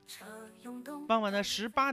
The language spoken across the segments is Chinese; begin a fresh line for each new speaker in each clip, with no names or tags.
傍晚的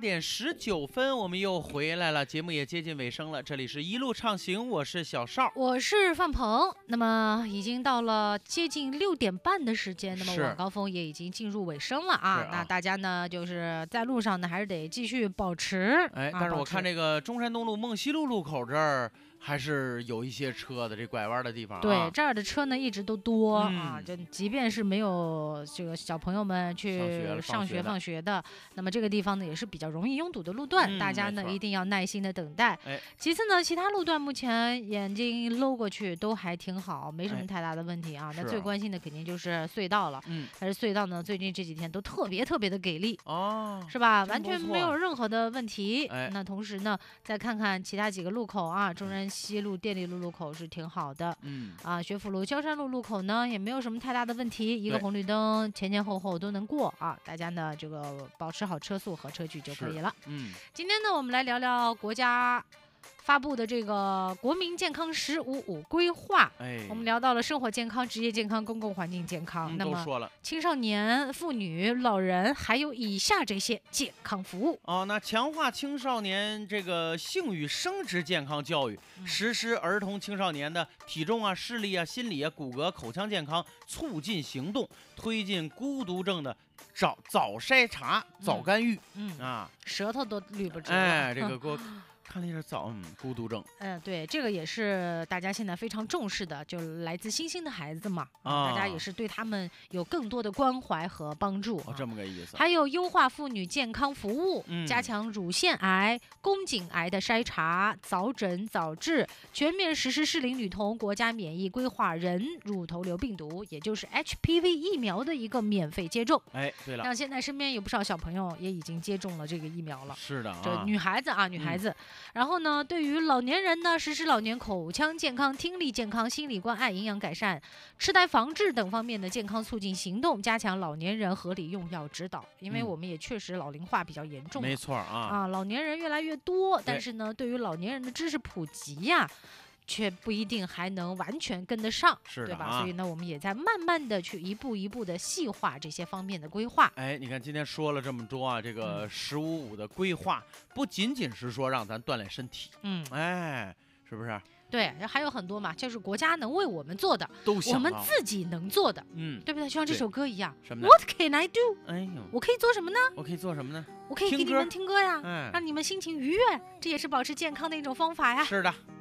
18:19，我们又回来了，节目也接近尾声了。这里是一路畅行，我是小邵，
我是范鹏。那么已经到了接近6点半的时间，那么晚高峰也已经进入尾声了啊。那大家呢，就是在路上呢，还是得继续保持。
但是我看这个中山东路梦西路路口这儿还是有一些车的，这拐弯的地方。
对，这儿的车呢一直都多啊，就即便是没有这个小朋友们去上学放学的，那么这个地方呢也是比较容易拥堵的路段，大家呢一定要耐心的等待。其次呢，其他路段目前眼睛搂过去都还挺好，没什么太大的问题啊。那最关心的肯定就是隧道了，但是隧道呢最近这几天都特别的给力是吧？完全没有任何的问题。那同时呢，再看看其他几个路口啊，中山西路、电力路路口是挺好的，学府路、焦山路路口呢也没有什么太大的问题，一个红绿灯前后都能过啊，大家呢这个保持好车速和车距就可以了。今天呢我们来聊聊国家发布的这个国民健康“15+5”规划，我们聊到了生活健康、职业健康、公共环境健康。那么青少年、妇女、老人还有以下这些健康服务
那强化青少年这个性与生殖健康教育，实施儿童青少年的体重啊、视力啊、心理啊、骨骼、口腔健康促进行动，推进孤独症的早筛查、早干预。
舌头都捋不直了。
这个给我看了一下孤独症。
对，这个也是大家现在非常重视的，就来自星星的孩子嘛，大家也是对他们有更多的关怀和帮助。
这么个意思。
还有优化妇女健康服务，加强乳腺癌、宫颈癌的筛查、早诊早治，全面实施适龄女童国家免疫规划人乳头瘤病毒，也就是 HPV 疫苗的一个免费接种。
对了，
像现在身边有不少小朋友也已经接种了这个疫苗了。
是的
这女孩子啊，女孩子。然后呢，对于老年人呢，实施老年口腔健康、听力健康、心理关爱、营养改善、痴呆防治等方面的健康促进行动，加强老年人合理用药指导。因为我们也确实老龄化比较严重，
没错
老年人越来越多，但是呢，对于老年人的知识普及呀，却不一定还能完全跟得上，对吧？所以呢，我们也在慢慢的去一步一步的细化这些方面的规划。
你看今天说了这么多啊，这个“15+5”的规划，不仅仅是说让咱锻炼身体，是不是？
对，还有很多嘛，就是国家能为我们做的，我们自己能做的，对不对？就像这首歌一样，
什么
？What can I do？我可以做什么呢？
我可以做什么呢？
我可以给你们听歌呀，让你们心情愉悦，这也是保持健康的一种方法呀。
是的。